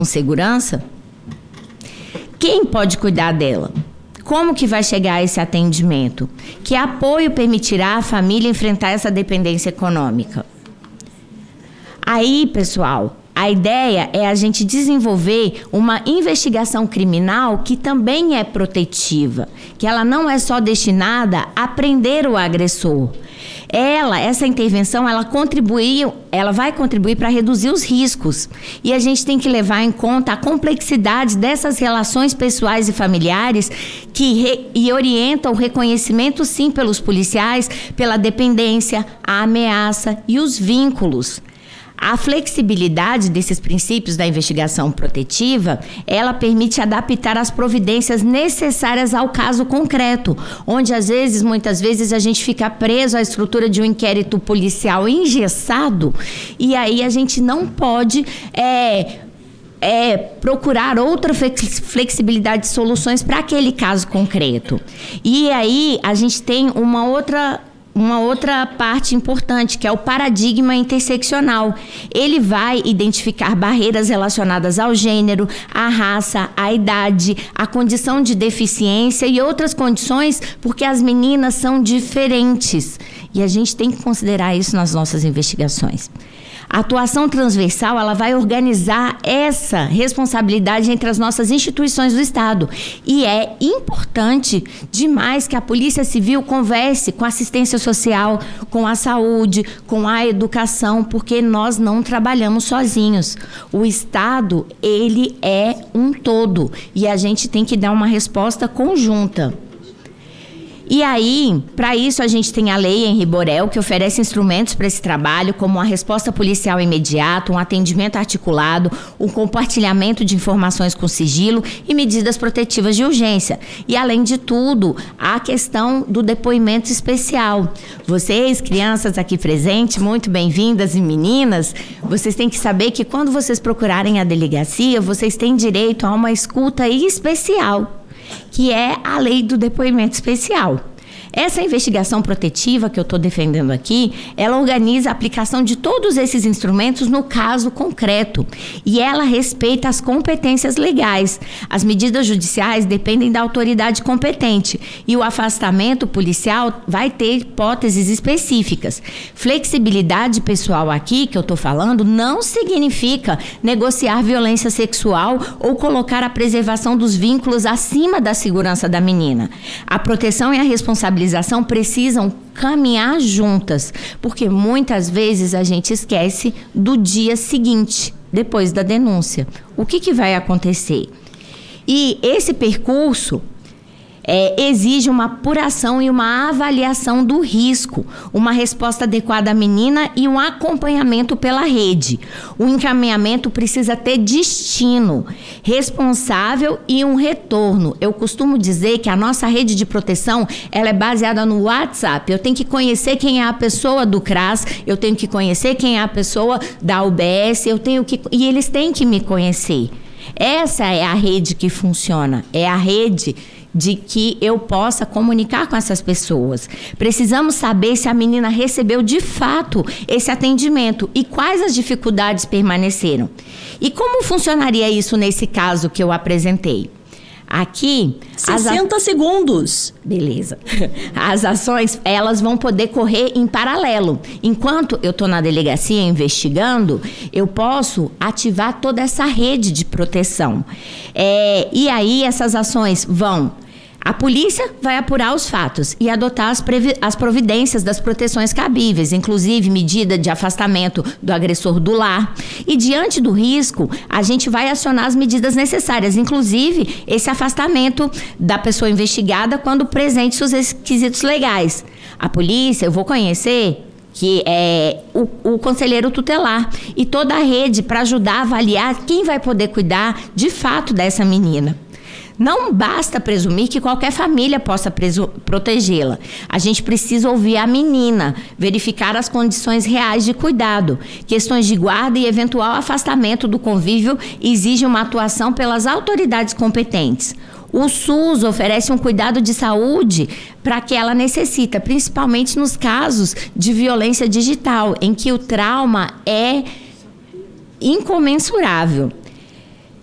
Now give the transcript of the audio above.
segurança, quem pode cuidar dela? Como que vai chegar a esse atendimento? Que apoio permitirá à família enfrentar essa dependência econômica? Aí, pessoal, a ideia é a gente desenvolver uma investigação criminal que também é protetiva, que ela não é só destinada a prender o agressor. Essa intervenção, ela vai contribuir para reduzir os riscos. E a gente tem que levar em conta a complexidade dessas relações pessoais e familiares e orientam o reconhecimento, sim, pelos policiais, pela dependência, a ameaça e os vínculos. A flexibilidade desses princípios da investigação protetiva, ela permite adaptar as providências necessárias ao caso concreto, onde muitas vezes a gente fica preso à estrutura de um inquérito policial engessado, e aí a gente não pode procurar outra flexibilidade de soluções para aquele caso concreto. E aí a gente tem uma outra parte importante, que é o paradigma interseccional. Ele vai identificar barreiras relacionadas ao gênero, à raça, à idade, à condição de deficiência e outras condições, porque as meninas são diferentes. E a gente tem que considerar isso nas nossas investigações. A atuação transversal, ela vai organizar essa responsabilidade entre as nossas instituições do Estado. E é importante demais que a Polícia Civil converse com a assistência social, com a saúde, com a educação, porque nós não trabalhamos sozinhos. O Estado, ele é um todo e a gente tem que dar uma resposta conjunta. E aí, para isso, a gente tem a Lei Henri Borel, que oferece instrumentos para esse trabalho, como uma resposta policial imediata, um atendimento articulado, um compartilhamento de informações com sigilo e medidas protetivas de urgência. E, além de tudo, a questão do depoimento especial. Vocês, crianças aqui presentes, muito bem-vindas, e meninas, vocês têm que saber que quando vocês procurarem a delegacia, vocês têm direito a uma escuta especial, que é a lei do depoimento especial. Essa investigação protetiva que eu estou defendendo aqui, ela organiza a aplicação de todos esses instrumentos no caso concreto. E ela respeita as competências legais. As medidas judiciais dependem da autoridade competente. E o afastamento policial vai ter hipóteses específicas. Flexibilidade pessoal aqui, que eu estou falando, não significa negociar violência sexual ou colocar a preservação dos vínculos acima da segurança da menina. A proteção e a responsabilidade precisam caminhar juntas, porque muitas vezes a gente esquece do dia seguinte, depois da denúncia. O que vai acontecer? E esse percurso exige uma apuração e uma avaliação do risco, uma resposta adequada à menina e um acompanhamento pela rede. O encaminhamento precisa ter destino, responsável e um retorno. Eu costumo dizer que a nossa rede de proteção, ela é baseada no WhatsApp. Eu tenho que conhecer quem é a pessoa do CRAS, eu tenho que conhecer quem é a pessoa da UBS, e eles têm que me conhecer. Essa é a rede que funciona, é a rede de que eu possa comunicar com essas pessoas. Precisamos saber se a menina recebeu de fato esse atendimento e quais as dificuldades permaneceram. E como funcionaria isso nesse caso que eu apresentei? Aqui... 60 segundos. Beleza. As ações, elas vão poder correr em paralelo. Enquanto eu estou na delegacia investigando, eu posso ativar toda essa rede de proteção. E aí essas ações vão... A polícia vai apurar os fatos e adotar as providências das proteções cabíveis, inclusive medida de afastamento do agressor do lar. E diante do risco, a gente vai acionar as medidas necessárias, inclusive esse afastamento da pessoa investigada quando presente os requisitos legais. A polícia, eu vou conhecer que é o conselheiro tutelar e toda a rede para ajudar a avaliar quem vai poder cuidar de fato dessa menina. Não basta presumir que qualquer família possa protegê-la. A gente precisa ouvir a menina, verificar as condições reais de cuidado. Questões de guarda e eventual afastamento do convívio exigem uma atuação pelas autoridades competentes. O SUS oferece um cuidado de saúde para que ela necessita, principalmente nos casos de violência digital, em que o trauma é incomensurável.